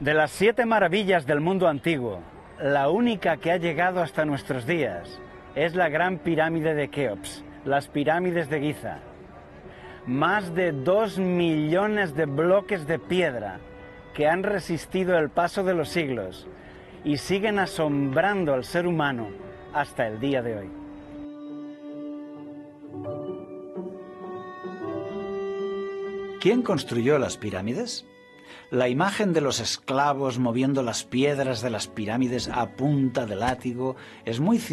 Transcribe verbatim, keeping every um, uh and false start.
De las siete maravillas del mundo antiguo, la única que ha llegado hasta nuestros días es la Gran Pirámide de Keops, las pirámides de Giza. Más de dos millones de bloques de piedra que han resistido el paso de los siglos y siguen asombrando al ser humano hasta el día de hoy. ¿Quién construyó las pirámides? La imagen de los esclavos moviendo las piedras de las pirámides a punta de látigo es muy